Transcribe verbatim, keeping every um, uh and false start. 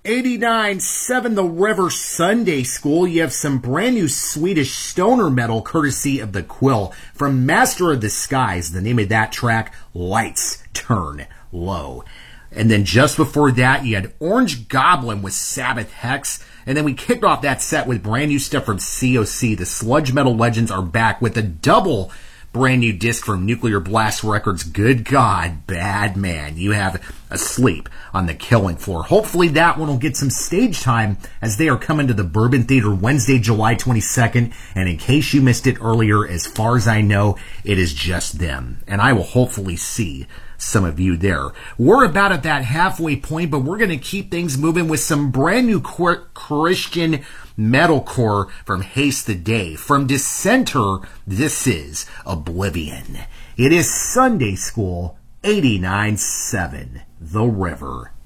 eighty-nine seven The River Sunday School. You have some brand new Swedish stoner metal courtesy of The Quill from Master of the Skies. The name of that track, Lights Turn Low. And then just before that, you had Orange Goblin with Sabbath Hex. And then we kicked off that set with brand new stuff from C O C. The Sludge Metal Legends are back with a double brand new disc from Nuclear Blast Records. Good God, Bad Man. You have Asleep on the Killing Floor. Hopefully that one will get some stage time as they are coming to the Bourbon Theater Wednesday, July twenty-second. And in case you missed it earlier, as far as I know, it is just them. And I will hopefully see some of you there. We're about at that halfway point, but we're going to keep things moving with some brand new Christian metalcore from Haste the Day. From Dissenter, this is Oblivion. It is Sunday School eighty-nine seven The River.